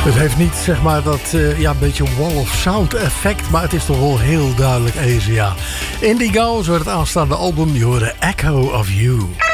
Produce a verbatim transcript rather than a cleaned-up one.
Het heeft niet zeg maar dat uh, ja, een beetje wall of sound effect, maar het is toch wel heel duidelijk Asia. Indigo, zo het aanstaande album, je hoorde Echo of You.